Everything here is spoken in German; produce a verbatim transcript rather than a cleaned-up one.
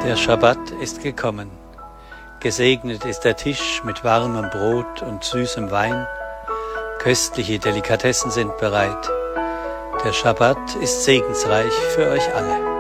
Der Schabbat ist gekommen. Gesegnet ist der Tisch mit warmem Brot und süßem Wein. Köstliche Delikatessen sind bereit. Der Schabbat ist segensreich für euch alle.